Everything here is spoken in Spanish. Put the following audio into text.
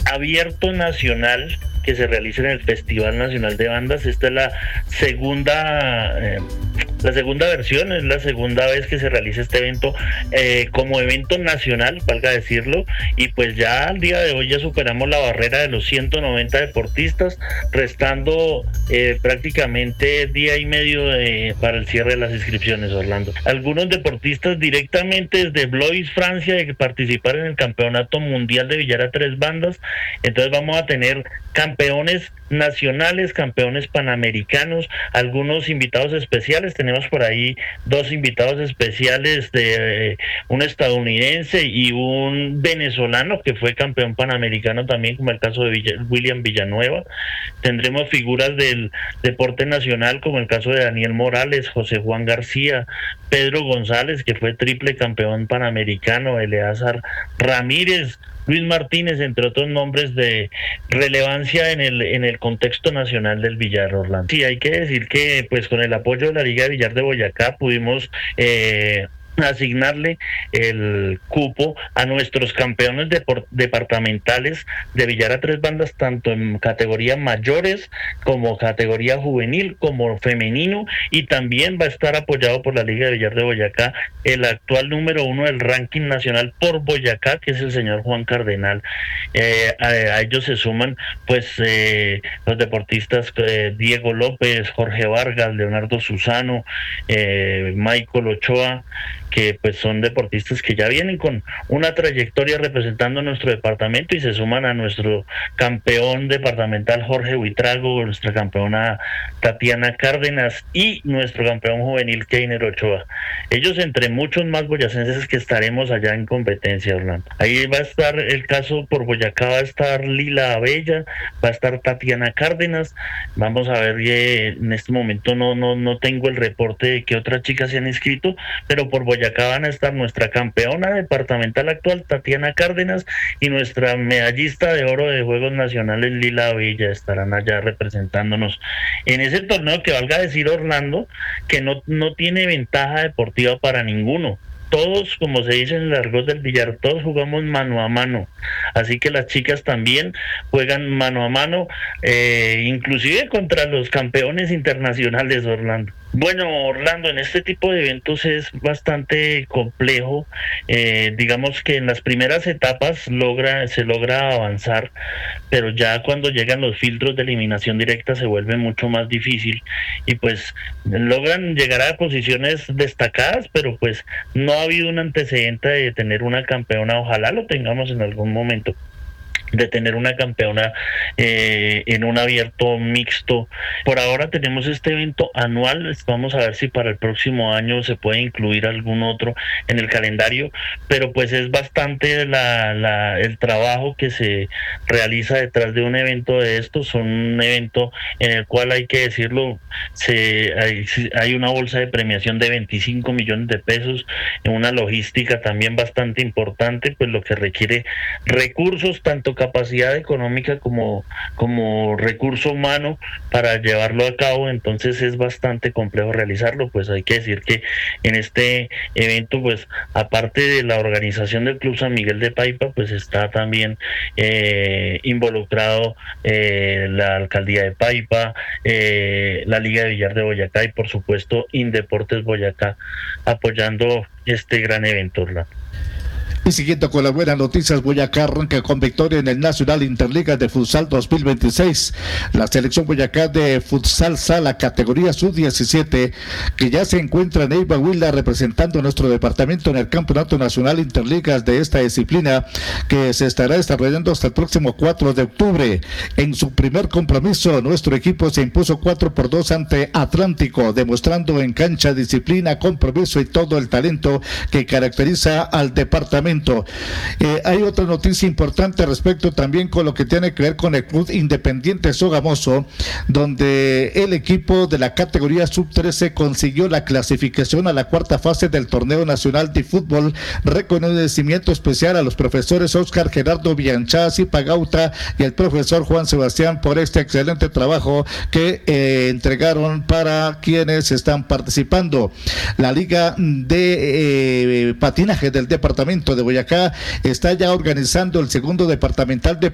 abierto nacional que se realiza en el Festival Nacional de Bandas. Esta es la segunda versión, es la segunda vez que se realiza este evento como evento nacional, valga decirlo, y pues ya al día de hoy ya superamos la barrera de los 190 deportistas, restando prácticamente día y medio para el cierre de las inscripciones, Orlando. Algunos deportistas directamente desde Blois, Francia, de participar en el Campeonato Mundial de Billar a Tres Bandas. Entonces vamos a tener campeones nacionales, campeones panamericanos, algunos invitados especiales. Tenemos por ahí dos invitados especiales, de un estadounidense y un venezolano que fue campeón panamericano también, como el caso de William Villanueva. Tendremos figuras del deporte nacional, como el caso de Daniel Morales, José Juan García, Pedro González, que fue triple campeón panamericano, Eleazar Ramírez, Luis Martínez, entre otros nombres de relevancia en el contexto nacional del billar, Orlando. Sí, hay que decir que pues con el apoyo de la Liga de Billar de Boyacá pudimos asignarle el cupo a nuestros campeones departamentales de billar a tres bandas, tanto en categoría mayores como categoría juvenil como femenino, y también va a estar apoyado por la Liga de Billar de Boyacá el actual número 1 del ranking nacional por Boyacá, que es el señor Juan Cardenal. A ellos se suman pues los deportistas Diego López, Jorge Vargas, Leonardo Susano, Michael Ochoa, que pues son deportistas que ya vienen con una trayectoria representando a nuestro departamento, y se suman a nuestro campeón departamental Jorge Huitrago, nuestra campeona Tatiana Cárdenas y nuestro campeón juvenil Keiner Ochoa. Ellos entre muchos más boyacenses que estaremos allá en competencia, Orlando. Ahí va a estar el caso por Boyacá, va a estar Lila Abella, va a estar Tatiana Cárdenas. Vamos a ver, en este momento no tengo el reporte de que otras chicas se han inscrito, pero por Boyacá van a estar nuestra campeona departamental actual, Tatiana Cárdenas, y nuestra medallista de oro de Juegos Nacionales, Lila Villa. Estarán allá representándonos en ese torneo que, valga decir, Orlando, que no tiene ventaja deportiva para ninguno. Todos, como se dice en el argot del billar, todos jugamos mano a mano, así que las chicas también juegan mano a mano, inclusive contra los campeones internacionales, Orlando. Bueno, Orlando, en este tipo de eventos es bastante complejo. Digamos que en las primeras etapas se logra avanzar, pero ya cuando llegan los filtros de eliminación directa se vuelve mucho más difícil, y pues logran llegar a posiciones destacadas, pero pues no ha habido un antecedente de tener una campeona. Ojalá lo tengamos en algún momento, de tener una campeona en un abierto mixto. Por ahora tenemos este evento anual, vamos a ver si para el próximo año se puede incluir algún otro en el calendario, pero pues es bastante el trabajo que se realiza detrás de un evento de estos. Son un evento en el cual, hay que decirlo, hay una bolsa de premiación de 25 millones de pesos, en una logística también bastante importante, pues lo que requiere recursos, tanto capacidad económica como recurso humano para llevarlo a cabo. Entonces es bastante complejo realizarlo. Pues hay que decir que en este evento, pues aparte de la organización del Club San Miguel de Paipa, pues está también involucrado la Alcaldía de Paipa, la Liga de Billar de Boyacá y por supuesto Indeportes Boyacá, apoyando este gran evento, Orlando. Y siguiendo con las buenas noticias, Boyacá arranca con victoria en el Nacional Interliga de Futsal 2026. La selección Boyacá de Futsal Sala, categoría sub-17, que ya se encuentra en Eiva Huila representando a nuestro departamento en el Campeonato Nacional Interligas de esta disciplina, que se estará desarrollando hasta el próximo 4 de octubre. En su primer compromiso, nuestro equipo se impuso 4-2 ante Atlántico, demostrando en cancha disciplina, compromiso y todo el talento que caracteriza al departamento. Hay otra noticia importante respecto también con lo que tiene que ver con el Club Independiente Sogamoso, donde el equipo de la categoría sub-13 consiguió la clasificación a la cuarta fase del Torneo Nacional de Fútbol. Reconocimiento especial a los profesores Oscar Gerardo Villanchaz y Pagauta y el profesor Juan Sebastián por este excelente trabajo que entregaron para quienes están participando. La Liga de Patinaje del departamento de Boyacá está ya organizando el segundo departamental de